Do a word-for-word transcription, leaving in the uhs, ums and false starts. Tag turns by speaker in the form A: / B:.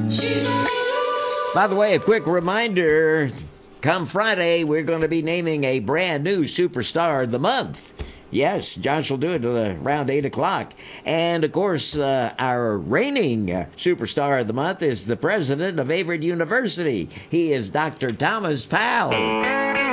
A: By the way, a quick reminder, come Friday, we're going to be naming a brand new Superstar of the Month. Yes, Josh will do it around eight o'clock. And, of course, uh, our reigning Superstar of the Month is the president of Averett University. He is Doctor Thomas Powell.